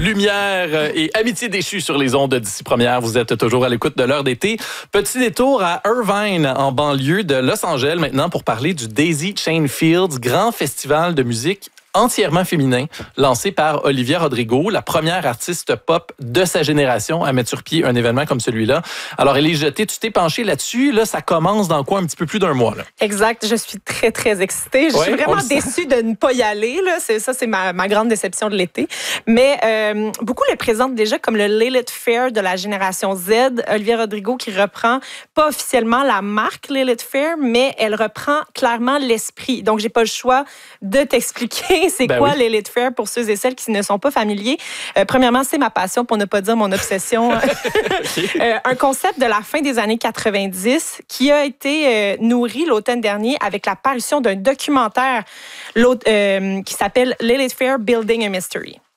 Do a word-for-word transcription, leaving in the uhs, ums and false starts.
lumière et amitié déchue sur les ondes d'ici première. Vous êtes toujours à l'écoute de l'heure d'été. Petit détour à Irvine, en banlieue de Los Angeles, maintenant pour parler du Daisy Chain Fields, grand festival de musique entièrement féminin, lancé par Olivia Rodrigo, la première artiste pop de sa génération à mettre sur pied un événement comme celui-là. Alors, Élise Jeté, tu t'es penchée là-dessus. Là, ça commence dans quoi? Un petit peu plus d'un mois. Là. Exact. Je suis très, très excitée. Je ouais, suis vraiment déçue de ne pas y aller. Là. C'est, ça, c'est ma, ma grande déception de l'été. Mais euh, beaucoup le présentent déjà comme le Lilith Fair de la génération Z. Olivia Rodrigo qui reprend pas officiellement la marque Lilith Fair, mais elle reprend clairement l'esprit. Donc, j'ai pas le choix de t'expliquer c'est ben quoi oui. Lilith Fair pour ceux et celles qui ne sont pas familiers. Euh, premièrement, c'est ma passion, pour ne pas dire mon obsession. euh, un concept de la fin des années quatre-vingt-dix qui a été euh, nourri l'automne dernier avec la parution d'un documentaire euh, qui s'appelle Lilith Fair Building a Mystery.